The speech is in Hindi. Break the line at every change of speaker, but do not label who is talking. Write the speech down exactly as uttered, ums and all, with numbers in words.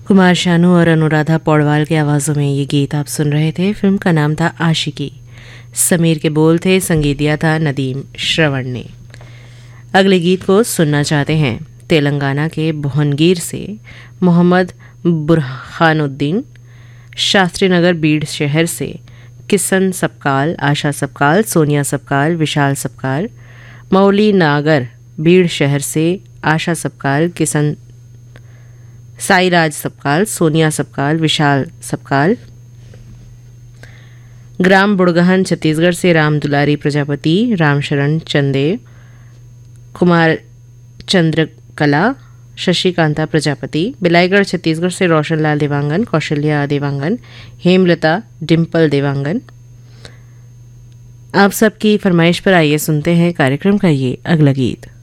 कुमार शानू और अनुराधा पौडवाल की आवाज़ों में ये गीत आप सुन रहे थे। फिल्म का नाम था आशिकी। समीर के बोल थे, संगीत दिया था नदीम श्रवण ने। अगले गीत को सुनना चाहते हैं तेलंगाना के भुवनगिर से मोहम्मद बुरहानुद्दीन, शास्त्री नगर बीड़ शहर से किसन सबकाल, आशा सबकाल, सोनिया सबकाल, विशाल सबकाल, मौली नागर बीड़ शहर से आशा सबकाल, किसन साईराज सबकाल, सोनिया सबकाल, विशाल सबकाल, ग्राम बुड़गहन छत्तीसगढ़ से राम दुलारी प्रजापति, रामशरण चंदेव, कुमार चंद्रकला, शशिकांता प्रजापति, बिलाईगढ़ छत्तीसगढ़ से रोशनलाल देवांगन, कौशल्या देवांगन, हेमलता, डिम्पल देवांगन। आप सबकी फरमाइश पर आइए सुनते हैं कार्यक्रम का ये अगला गीत।